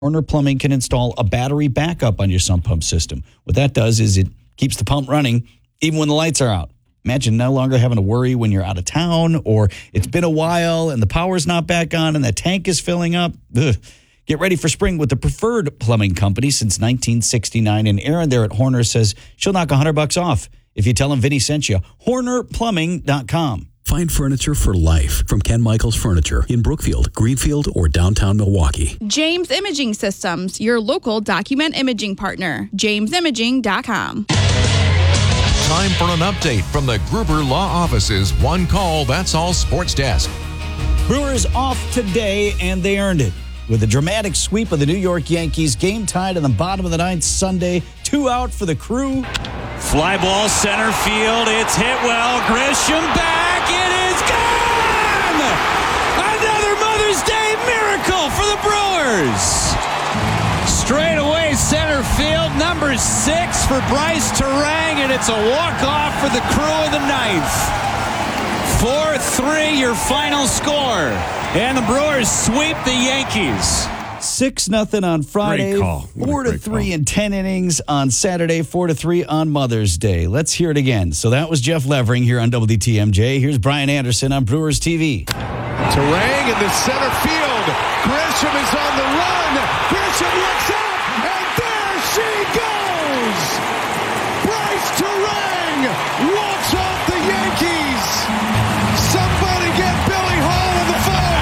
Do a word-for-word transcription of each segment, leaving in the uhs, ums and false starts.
Horner Plumbing can install a battery backup on your sump pump system. What that does is it keeps the pump running even when the lights are out. Imagine no longer having to worry when you're out of town or it's been a while and the power's not back on and the tank is filling up. Ugh. Get ready for spring with the preferred plumbing company since nineteen sixty-nine. And Erin there at Horner says she'll knock one hundred bucks off if you tell him Vinny sent you. Horner Plumbing dot com. Find furniture for life from Ken Michaels Furniture in Brookfield, Greenfield, or downtown Milwaukee. James Imaging Systems, your local document imaging partner. james imaging dot com. Time for an update from the Gruber Law Office's One Call, That's All Sports Desk. Brewers off today, and they earned it with a dramatic sweep of the New York Yankees. Game tied in the bottom of the ninth Sunday. Two out for the Crew. Fly ball center field. It's hit well. Grisham back. It is gone! Another Mother's Day miracle for the Brewers. Straight away center field. Number six for Bryce Terang, and it's a walk-off for the Crew in the ninth. four three, your final score. And the Brewers sweep the Yankees. Six nothing on Friday, Great call. four to three call. In ten innings on Saturday, four to three on Mother's Day. Let's hear it again. So that was Jeff Levering here on W D T M J. Here's Brian Anderson on Brewers T V. Terang in the center field. Grisham is on the run. Grisham looks up, and there she goes. Bryce Terang walks off the Yankees. Somebody get Billy Hall on the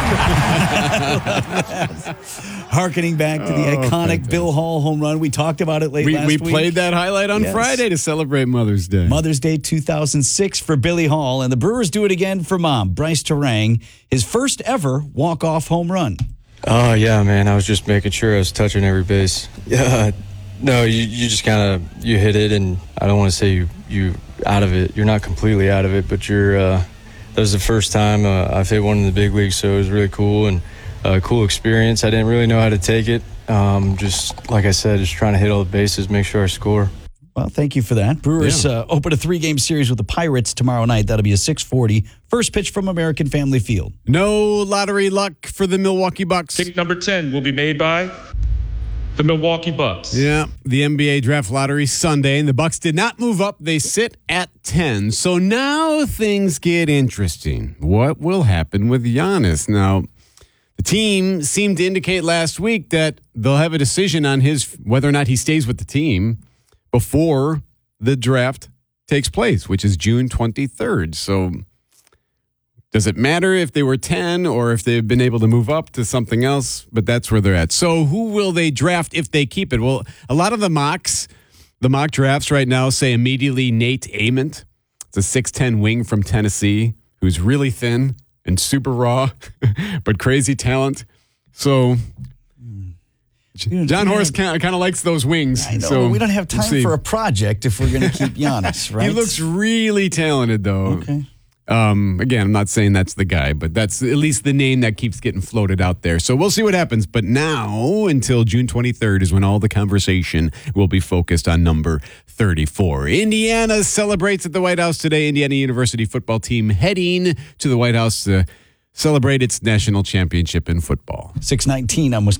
phone. Harkening back to the Oh, iconic fantastic. Bill Hall home run. We talked about it late We, last we week. played that highlight on Yes. Friday to celebrate Mother's Day. Mother's Day two thousand six for Billy Hall, and the Brewers do it again for Mom, Bryce Terang, his first ever walk-off home run. Oh, yeah, man. I was just making sure I was touching every base. Yeah. No, you, you just kind of, you hit it, and I don't want to say you, you out of it. You're not completely out of it, but you're, uh, that was the first time uh, I've hit one in the big leagues, so it was really cool and a cool experience. I didn't really know how to take it. Um, just, like I said, just trying to hit all the bases, make sure I score. Well, thank you for that. Brewers Yeah. uh, open a three-game series with the Pirates tomorrow night. That'll be a six forty. First pitch from American Family Field. No lottery luck for the Milwaukee Bucks. Pick number ten will be made by the Milwaukee Bucks. Yeah, the N B A Draft Lottery Sunday, and the Bucks did not move up. They sit at ten. So now things get interesting. What will happen with Giannis? Now, the team seemed to indicate last week that they'll have a decision on his whether or not he stays with the team before the draft takes place, which is June twenty-third. So does it matter if they were ten or if they've been able to move up to something else? But that's where they're at. So who will they draft if they keep it? Well, a lot of the mocks, the mock drafts right now say immediately Nate Ament. It's a six ten wing from Tennessee who's really thin and super raw, but crazy talent. So John Horst kind of likes those wings. I know. So we don't have we'll time see. for a project if we're going to keep Giannis, right? He looks really talented, though. Okay. Um, again, I'm not saying that's the guy, but that's at least the name that keeps getting floated out there. So we'll see what happens. But now, until June twenty-third is when all the conversation will be focused on number thirty-four. Indiana celebrates at the White House today. Indiana University football team heading to the White House to celebrate its national championship in football. six nineteen on Wisconsin.